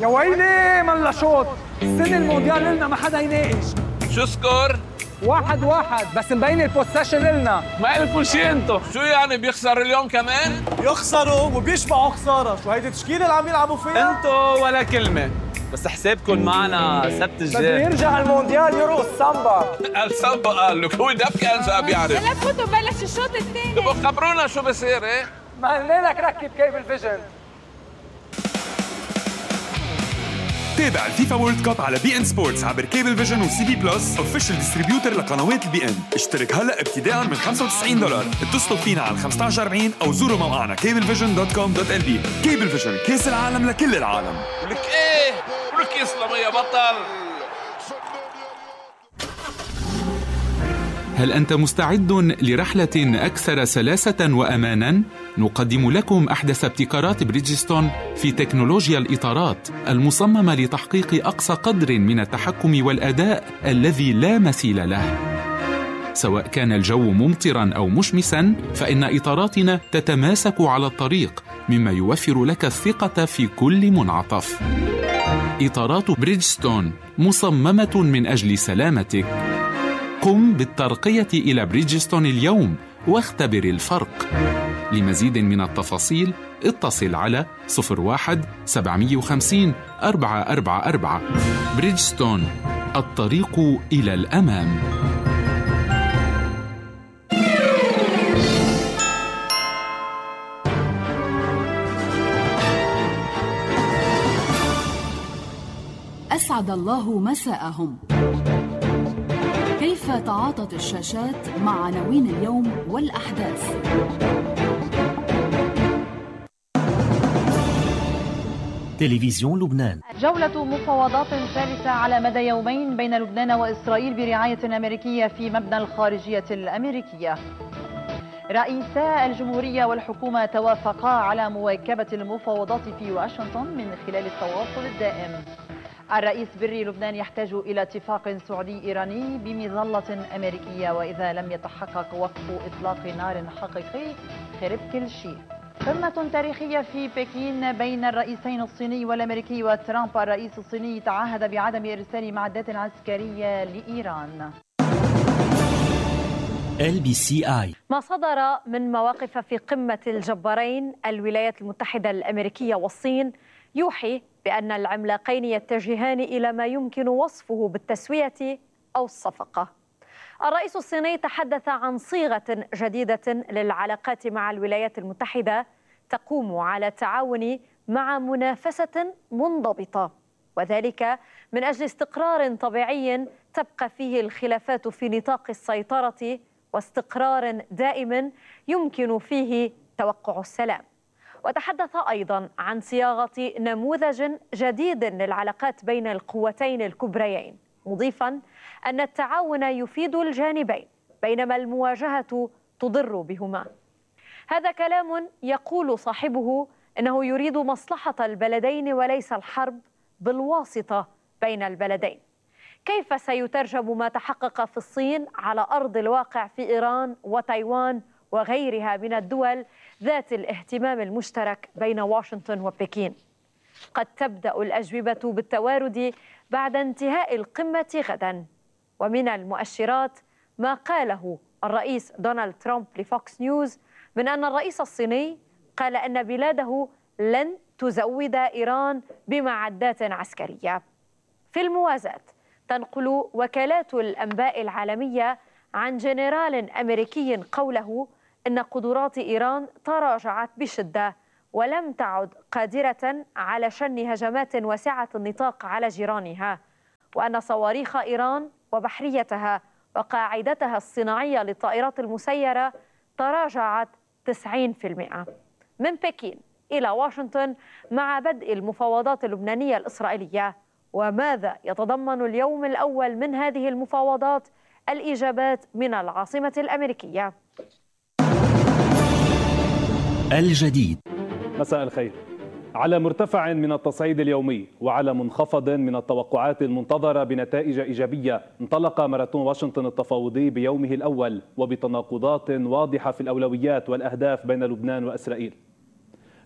يا ويلي ملا شوط. السنة المونديال لنا ما حدا يناقش. شو سكور؟ 1-1 بس مبين البوسيشن لنا. ما لكم شيء انتو. شو يعني بيخسر اليوم كمان؟ يخسروا وبيشبعوا خسارة. شو هيدي التشكيلة اللي عم يلعبوا فيها؟ انتو ولا كلمة، بس حسابكم معنا سبت الجاي. بده يرجع المونديال يرقص سامبا. السامبا قال لك هو دب كان صعب يعرف. هلا فوتوا بلش الشوط الثاني. تبقوا خبرونا شو بصير. ايه ما قلنا لك ركب كيبل فيجن. تابع الفيفا وورلد كاب على بي ان سبورتس عبر كيبل فيجن وسي بي بلس اوفيشال ديستريبيوتر لقنوات البي ان. اشترك هلا ابتداء من $95. اتصلوا فينا على 1540 او زوروا موقعنا cablevision.com.lb. كيبل فيجن، كاس العالم لكل العالم. ولك ايه؟ ولك يسلم يا بطل. هل أنت مستعد لرحلة أكثر سلاسة وأماناً؟ نقدم لكم أحدث ابتكارات بريدجستون في تكنولوجيا الإطارات المصممة لتحقيق أقصى قدر من التحكم والأداء الذي لا مثيل له. سواء كان الجو ممطراً أو مشمساً، فإن إطاراتنا تتماسك على الطريق، مما يوفر لك الثقة في كل منعطف. إطارات بريدجستون مصممة من أجل سلامتك. قم بالترقية إلى بريدجستون اليوم واختبر الفرق. لمزيد من التفاصيل اتصل على 01-750-444. بريدجستون، الطريق إلى الأمام. أسعد الله مساءهم. كيف تعاطت الشاشات مع عناوين اليوم والأحداث؟ تلفزيون لبنان. جولة مفاوضات ثالثة على مدى يومين بين لبنان وإسرائيل برعاية أمريكية في مبنى الخارجية الأمريكية. رئيسا الجمهورية والحكومة توافقا على مواكبة المفاوضات في واشنطن من خلال التواصل الدائم. الرئيس بري لبنان يحتاج إلى اتفاق سعودي إيراني بمظلة أمريكية، وإذا لم يتحقق وقف إطلاق نار حقيقي خرب كل شيء. قمة تاريخية في بكين بين الرئيسين الصيني والأمريكي، وترامب الرئيس الصيني تعهد بعدم إرسال معدات عسكرية لإيران. LBCI. ما صدر من مواقف في قمة الجبارين الولايات المتحدة الأمريكية والصين يوحي بأن العملاقين يتجهان إلى ما يمكن وصفه بالتسوية أو الصفقة. الرئيس الصيني تحدث عن صيغة جديدة للعلاقات مع الولايات المتحدة تقوم على التعاون مع منافسة منضبطة، وذلك من أجل استقرار طبيعي تبقى فيه الخلافات في نطاق السيطرة، واستقرار دائم يمكن فيه توقع السلام. وتحدث أيضا عن صياغة نموذج جديد للعلاقات بين القوتين الكبريين، مضيفا أن التعاون يفيد الجانبين بينما المواجهة تضر بهما. هذا كلام يقول صاحبه أنه يريد مصلحة البلدين وليس الحرب بالواسطة بين البلدين. كيف سيترجم ما تحقق في الصين على أرض الواقع في إيران وتايوان وغيرها من الدول ذات الاهتمام المشترك بين واشنطن وبكين؟ قد تبدأ الأجوبة بالتوارد بعد انتهاء القمة غدا. ومن المؤشرات ما قاله الرئيس دونالد ترامب لفوكس نيوز من أن الرئيس الصيني قال أن بلاده لن تزود إيران بمعدات عسكرية. في الموازاة تنقل وكالات الأنباء العالمية عن جنرال أمريكي قوله إن قدرات إيران تراجعت بشدة ولم تعد قادرة على شن هجمات واسعة النطاق على جيرانها، وأن صواريخ إيران وبحريتها وقاعدتها الصناعية للطائرات المسيرة تراجعت 90%. من بكين إلى واشنطن مع بدء المفاوضات اللبنانية الإسرائيلية. وماذا يتضمن اليوم الأول من هذه المفاوضات؟ الإجابات من العاصمة الأمريكية. الجديد. مساء الخير. على مرتفع من التصعيد اليومي وعلى منخفض من التوقعات المنتظرة بنتائج إيجابية، انطلق ماراثون واشنطن التفاوضي بيومه الأول وبتناقضات واضحة في الأولويات والأهداف بين لبنان وإسرائيل.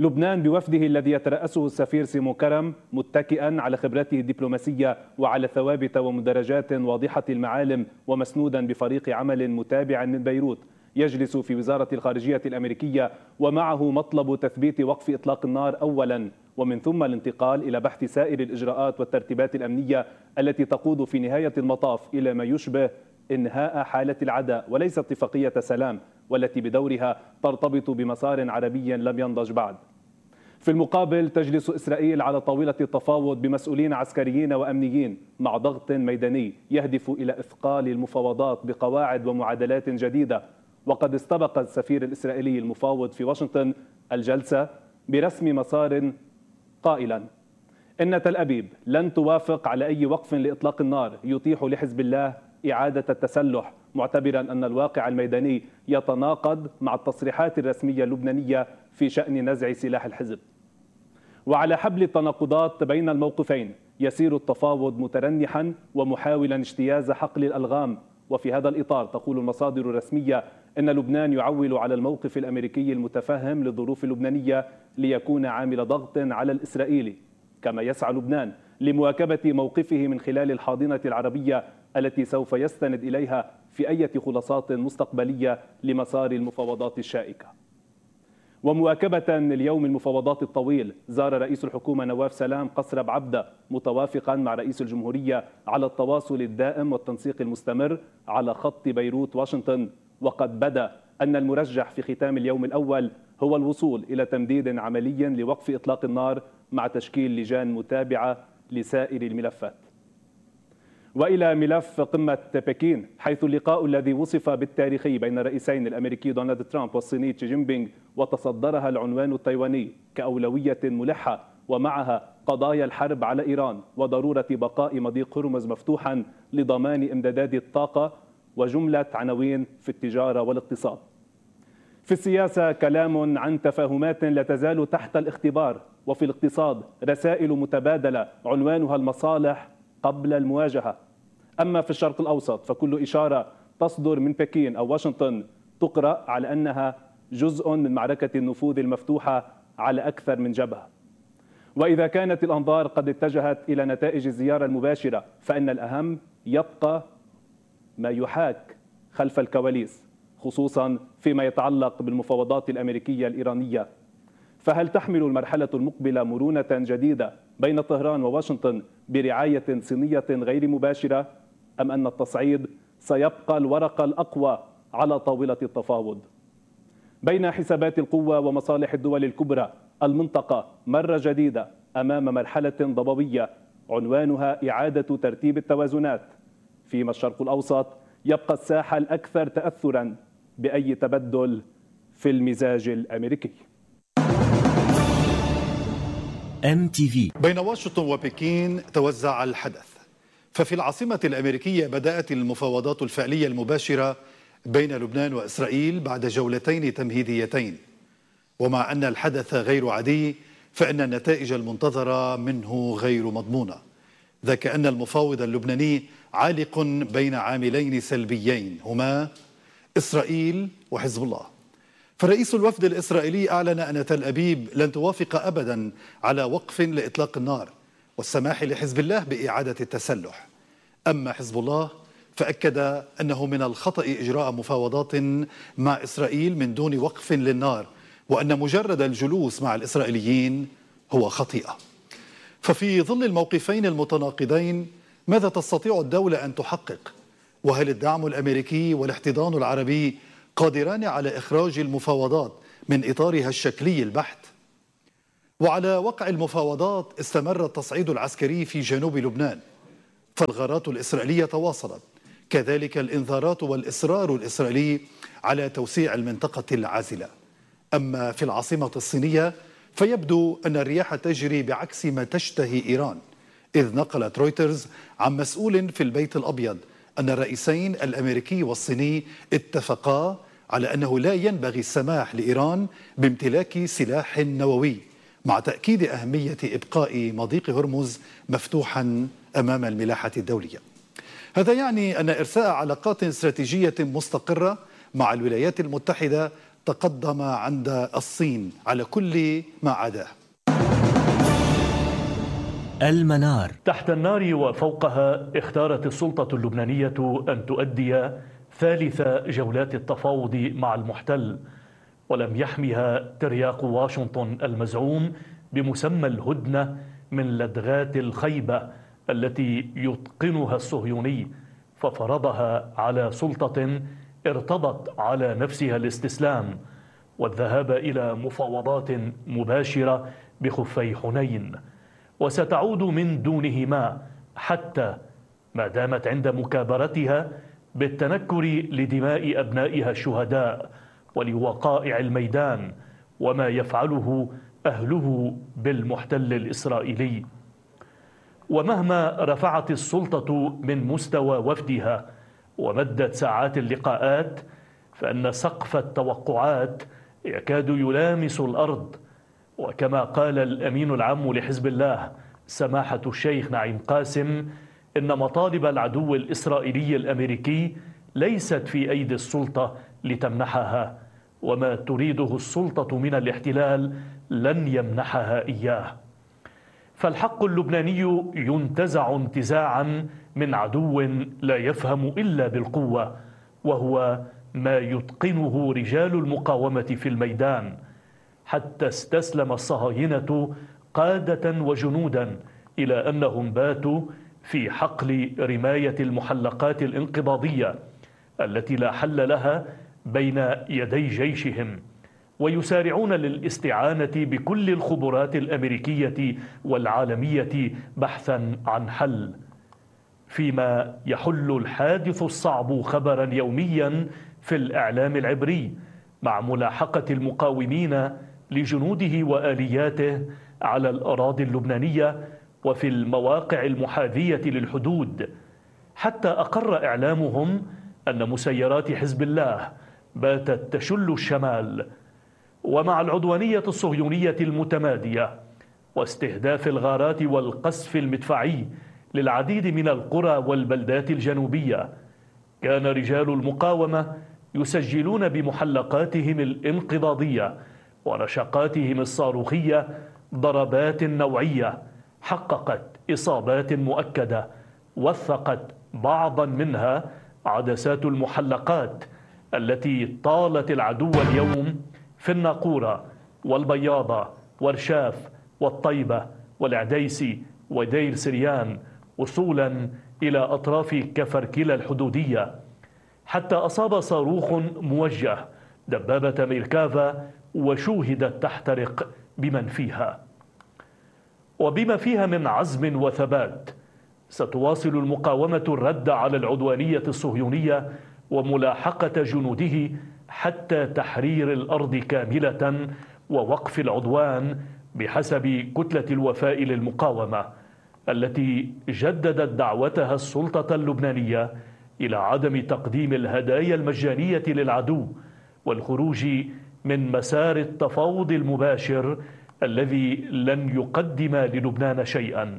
لبنان بوفده الذي يترأسه السفير سيمون كرم متكئا على خبرته الدبلوماسية وعلى ثوابت ومدرجات واضحة المعالم ومسنودا بفريق عمل متابع من بيروت يجلس في وزارة الخارجية الأمريكية، ومعه مطلب تثبيت وقف إطلاق النار أولا، ومن ثم الانتقال إلى بحث سائر الإجراءات والترتيبات الأمنية التي تقود في نهاية المطاف إلى ما يشبه إنهاء حالة العداء وليس اتفاقية سلام، والتي بدورها ترتبط بمسار عربي لم ينضج بعد. في المقابل تجلس إسرائيل على طاولة التفاوض بمسؤولين عسكريين وأمنيين مع ضغط ميداني يهدف إلى إثقال المفاوضات بقواعد ومعادلات جديدة. وقد استبق السفير الإسرائيلي المفاوض في واشنطن الجلسة برسم مسار قائلا إن تل أبيب لن توافق على أي وقف لإطلاق النار يتيح لحزب الله إعادة التسلح، معتبرا أن الواقع الميداني يتناقض مع التصريحات الرسمية اللبنانية في شأن نزع سلاح الحزب. وعلى حبل التناقضات بين الموقفين يسير التفاوض مترنحا ومحاولا اجتياز حقل الألغام. وفي هذا الإطار تقول المصادر الرسمية أن لبنان يعول على الموقف الأمريكي المتفهم للظروف اللبنانية ليكون عامل ضغط على الإسرائيلي، كما يسعى لبنان لمواكبة موقفه من خلال الحاضنة العربية التي سوف يستند إليها في أي خلاصات مستقبلية لمسار المفاوضات الشائكة. ومواكبة اليوم المفاوضات الطويل، زار رئيس الحكومة نواف سلام قصر بعبدة متوافقا مع رئيس الجمهورية على التواصل الدائم والتنسيق المستمر على خط بيروت واشنطن. وقد بدا أن المرجح في ختام اليوم الأول هو الوصول إلى تمديد عملي لوقف إطلاق النار مع تشكيل لجان متابعة لسائر الملفات. وإلى ملف قمة بكين، حيث اللقاء الذي وصف بالتاريخي بين الرئيسين الأمريكي دونالد ترامب والصيني شي جين بينغ وتصدرها العنوان التايواني كأولوية ملحة ومعها قضايا الحرب على إيران وضرورة بقاء مضيق هرمز مفتوحا لضمان امدادات الطاقة وجملة عناوين في التجارة والاقتصاد. في السياسة كلام عن تفاهمات لا تزال تحت الاختبار، وفي الاقتصاد رسائل متبادلة عنوانها المصالح قبل المواجهة. أما في الشرق الأوسط فكل إشارة تصدر من بكين أو واشنطن تقرأ على أنها جزء من معركة النفوذ المفتوحة على أكثر من جبهة. وإذا كانت الأنظار قد اتجهت إلى نتائج الزيارة المباشرة، فإن الأهم يبقى ما يحاك خلف الكواليس، خصوصا فيما يتعلق بالمفاوضات الأمريكية الإيرانية. فهل تحمل المرحلة المقبلة مرونة جديدة بين طهران وواشنطن برعاية صينية غير مباشرة، أم أن التصعيد سيبقى الورقة الأقوى على طاولة التفاوض؟ بين حسابات القوة ومصالح الدول الكبرى، المنطقة مرة جديدة أمام مرحلة ضبابية عنوانها إعادة ترتيب التوازنات، فيما الشرق الأوسط يبقى الساحة الأكثر تأثرا بأي تبدل في المزاج الأمريكي. MTV. بين واشنطن وبكين توزع الحدث، ففي العاصمة الأمريكية بدأت المفاوضات الفعلية المباشرة بين لبنان وإسرائيل بعد جولتين تمهيديتين. ومع أن الحدث غير عادي، فإن النتائج المنتظرة منه غير مضمونة، ذاك أن المفاوض اللبناني عالق بين عاملين سلبيين هما إسرائيل وحزب الله. فرئيس الوفد الإسرائيلي أعلن أن تل أبيب لن توافق أبدا على وقف لإطلاق النار والسماح لحزب الله بإعادة التسلح. أما حزب الله فأكد أنه من الخطأ إجراء مفاوضات مع إسرائيل من دون وقف للنار، وأن مجرد الجلوس مع الإسرائيليين هو خطيئة. ففي ظل الموقفين المتناقضين ماذا تستطيع الدولة أن تحقق؟ وهل الدعم الأمريكي والاحتضان العربي قادران على إخراج المفاوضات من إطارها الشكلي البحت؟ وعلى وقع المفاوضات استمر التصعيد العسكري في جنوب لبنان، فالغارات الإسرائيلية تواصلت، كذلك الإنذارات والإصرار الإسرائيلي على توسيع المنطقة العازلة. أما في العاصمة الصينية فيبدو أن الرياح تجري بعكس ما تشتهي إيران، إذ نقلت رويترز عن مسؤول في البيت الأبيض أن الرئيسين الأمريكي والصيني اتفقا على أنه لا ينبغي السماح لإيران بامتلاك سلاح نووي، مع تأكيد أهمية إبقاء مضيق هرمز مفتوحا أمام الملاحة الدولية. هذا يعني أن إرساء علاقات استراتيجية مستقرة مع الولايات المتحدة تقدم عند الصين على كل ما عداه. المنار. تحت النار وفوقها اختارت السلطة اللبنانية أن تؤدي ثالث جولات التفاوض مع المحتل، ولم يحمها ترياق واشنطن المزعوم بمسمى الهدنة من لدغات الخيبة التي يتقنها الصهيوني، ففرضها على سلطة ارتضت على نفسها الاستسلام والذهاب إلى مفاوضات مباشرة بخفي حنين، وستعود من دونهما حتى ما دامت عند مكابرتها بالتنكر لدماء أبنائها الشهداء ولوقائع الميدان وما يفعله أهله بالمحتل الإسرائيلي. ومهما رفعت السلطة من مستوى وفدها ومدت ساعات اللقاءات، فإن سقف التوقعات يكاد يلامس الأرض. وكما قال الأمين العام لحزب الله سماحة الشيخ نعيم قاسم، إن مطالب العدو الإسرائيلي الأمريكي ليست في أيدي السلطة لتمنحها، وما تريده السلطة من الاحتلال لن يمنحها إياه. فالحق اللبناني ينتزع انتزاعا من عدو لا يفهم إلا بالقوة، وهو ما يتقنه رجال المقاومة في الميدان، حتى استسلم الصهاينة قادة وجنودا إلى أنهم باتوا في حقل رماية المحلقات الانقضاضية التي لا حل لها بين يدي جيشهم، ويسارعون للاستعانة بكل الخبرات الأمريكية والعالمية بحثا عن حل، فيما يحل الحادث الصعب خبرا يوميا في الإعلام العبري مع ملاحقة المقاومين لجنوده وآلياته على الأراضي اللبنانية وفي المواقع المحاذية للحدود، حتى أقر إعلامهم أن مسيرات حزب الله باتت تشل الشمال. ومع العدوانية الصهيونية المتمادية واستهداف الغارات والقصف المدفعي للعديد من القرى والبلدات الجنوبية، كان رجال المقاومة يسجلون بمحلقاتهم الانقضاضية ورشقاتهم الصاروخية ضربات نوعية حققت إصابات مؤكدة، وثقت بعضا منها عدسات المحلقات التي طالت العدو اليوم في الناقورة والبياضة ورشاف والطيبة والعديسي ودير سريان، وصولا إلى أطراف كفركلة الحدودية، حتى أصاب صاروخ موجه دبابة ميركافا وشوهدت تحترق بمن فيها. وبما فيها من عزم وثبات، ستواصل المقاومة الرد على العدوانية الصهيونية وملاحقة جنوده حتى تحرير الأرض كاملة ووقف العدوان بحسب كتلة الوفاء للمقاومة التي جددت دعوتها السلطة اللبنانية إلى عدم تقديم الهدايا المجانية للعدو والخروج من مسار التفاوض المباشر الذي لن يقدم للبنان شيئا.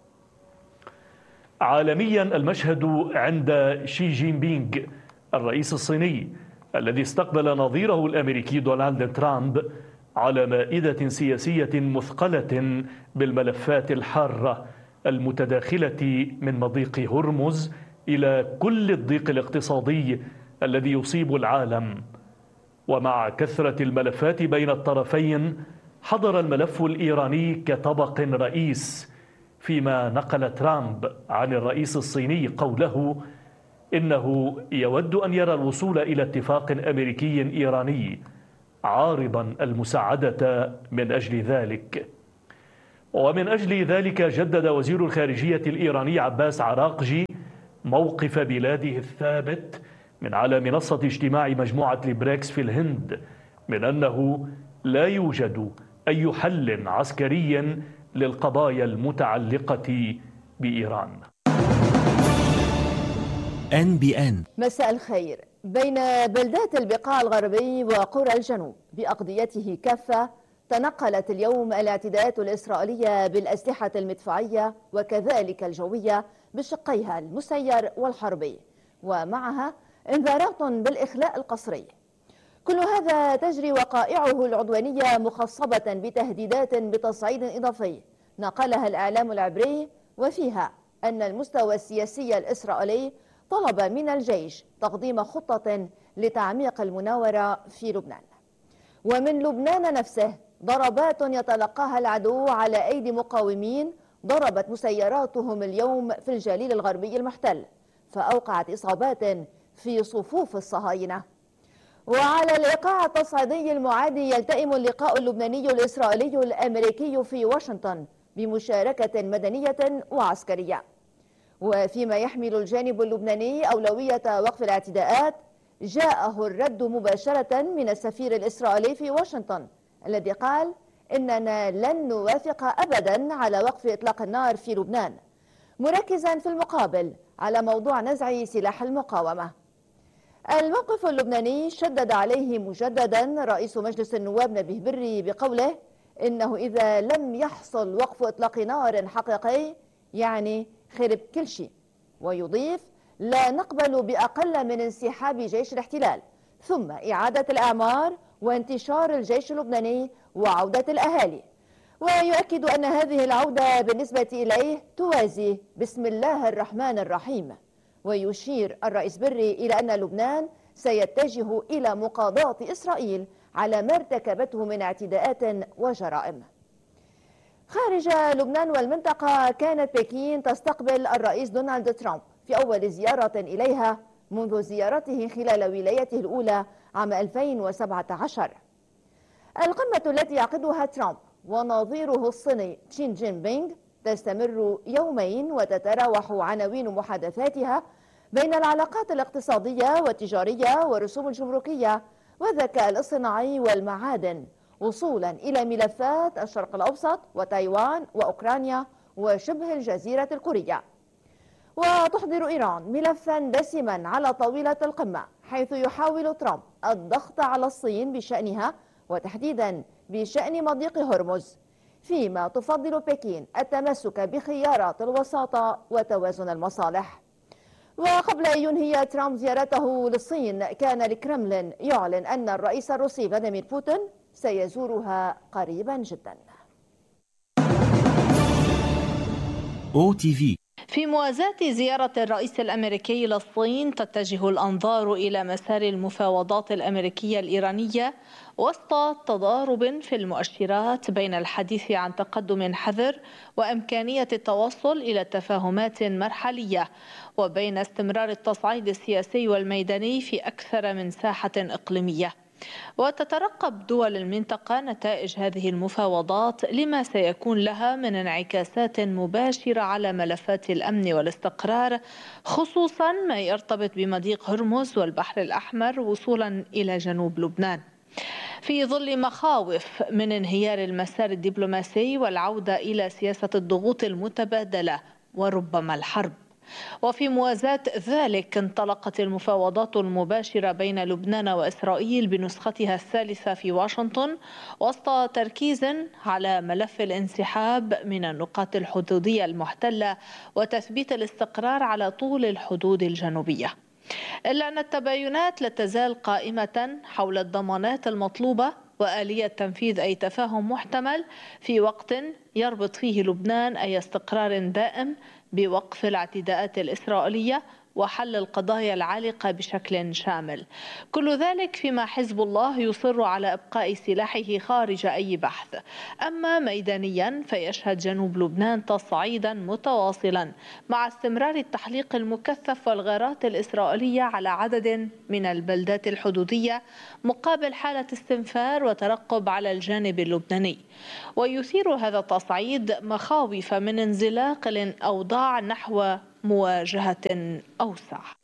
عالميا المشهد عند شي جين بينغ الرئيس الصيني الذي استقبل نظيره الأمريكي دونالد ترامب على مائدة سياسية مثقلة بالملفات الحارة المتداخلة من مضيق هرمز إلى كل الضيق الاقتصادي الذي يصيب العالم. ومع كثرة الملفات بين الطرفين، حضر الملف الإيراني كطبق رئيس، فيما نقل ترامب عن الرئيس الصيني قوله إنه يود أن يرى الوصول إلى اتفاق أمريكي إيراني، عارضا المساعدة من أجل ذلك. ومن أجل ذلك جدد وزير الخارجية الإيراني عباس عراقجي موقف بلاده الثابت من على منصة اجتماع مجموعة البريكس في الهند من أنه لا يوجد أي حل عسكري للقضايا المتعلقة بإيران. NBN. مساء الخير. بين بلدات البقاع الغربي وقرى الجنوب بأقضيته كافة، تنقلت اليوم الاعتداءات الإسرائيلية بالأسلحة المدفعية وكذلك الجوية بشقيها المسير والحربي، ومعها انذارات بالإخلاء القسري. كل هذا تجري وقائعه العدوانية مخصبة بتهديدات بتصعيد إضافي نقلها الإعلام العبري، وفيها أن المستوى السياسي الإسرائيلي طلب من الجيش تقديم خطة لتعميق المناورة في لبنان. ومن لبنان نفسه ضربات يتلقاها العدو على أيدي مقاومين ضربت مسيراتهم اليوم في الجليل الغربي المحتل، فأوقعت إصابات في صفوف الصهاينة. وعلى الإيقاع التصعيدي المعادي يلتئم اللقاء اللبناني الإسرائيلي الأمريكي في واشنطن بمشاركة مدنية وعسكرية. وفيما يحمل الجانب اللبناني أولوية وقف الاعتداءات، جاءه الرد مباشرة من السفير الإسرائيلي في واشنطن الذي قال إننا لن نوافق أبدا على وقف إطلاق النار في لبنان، مركزا في المقابل على موضوع نزع سلاح المقاومة. الموقف اللبناني شدد عليه مجددا رئيس مجلس النواب نبيه بري بقوله إنه إذا لم يحصل وقف إطلاق نار حقيقي يعني خرب كل شيء، ويضيف لا نقبل بأقل من انسحاب جيش الاحتلال ثم إعادة الأعمار وانتشار الجيش اللبناني وعودة الأهالي. ويؤكد أن هذه العودة بالنسبة إليه توازي بسم الله الرحمن الرحيم. ويشير الرئيس بري إلى أن لبنان سيتجه إلى مقاضاة إسرائيل على ما ارتكبته من اعتداءات وجرائم. خارج لبنان والمنطقة، كانت بكين تستقبل الرئيس دونالد ترامب في أول زيارة إليها منذ زيارته خلال ولايته الأولى عام 2017. القمة التي يعقدها ترامب ونظيره الصيني شين جين بينغ تستمر يومين وتتراوح عناوين محادثاتها بين العلاقات الاقتصادية والتجارية والرسوم الجمركية والذكاء الاصطناعي والمعادن، وصولا إلى ملفات الشرق الأوسط وتايوان وأوكرانيا وشبه الجزيرة الكورية. وتحضر إيران ملفا دسما على طاولة القمة، حيث يحاول ترامب الضغط على الصين بشأنها وتحديدا بشأن مضيق هرمز، فيما تفضل بكين التمسك بخيارات الوساطة وتوازن المصالح. وقبل أن ينهي ترامب زيارته للصين، كان الكرملين يعلن أن الرئيس الروسي فلاديمير بوتين سيزورها قريبا جدا. OTV. في موازاة زيارة الرئيس الأمريكي للصين، تتجه الأنظار إلى مسار المفاوضات الأمريكية الإيرانية وسط تضارب في المؤشرات بين الحديث عن تقدم حذر وإمكانية التوصل إلى تفاهمات مرحلية، وبين استمرار التصعيد السياسي والميداني في أكثر من ساحة إقليمية. وتترقب دول المنطقة نتائج هذه المفاوضات لما سيكون لها من انعكاسات مباشرة على ملفات الأمن والاستقرار، خصوصا ما يرتبط بمضيق هرمز والبحر الأحمر وصولا إلى جنوب لبنان، في ظل مخاوف من انهيار المسار الدبلوماسي والعودة إلى سياسة الضغوط المتبادلة وربما الحرب. وفي موازاة ذلك، انطلقت المفاوضات المباشرة بين لبنان وإسرائيل بنسختها الثالثة في واشنطن، وسط تركيز على ملف الانسحاب من النقاط الحدودية المحتلة وتثبيت الاستقرار على طول الحدود الجنوبية. إلا أن التباينات لا تزال قائمة حول الضمانات المطلوبة وآلية تنفيذ أي تفاهم محتمل في وقت يربط فيه لبنان أي استقرار دائم بوقف الاعتداءات الإسرائيلية وحل القضايا العالقة بشكل شامل. كل ذلك فيما حزب الله يصر على إبقاء سلاحه خارج أي بحث. أما ميدانيا فيشهد جنوب لبنان تصعيدا متواصلا مع استمرار التحليق المكثف والغارات الإسرائيلية على عدد من البلدات الحدودية مقابل حالة استنفار وترقب على الجانب اللبناني. ويثير هذا التصعيد مخاوف من انزلاق الأوضاع نحو مواجهة أوسع.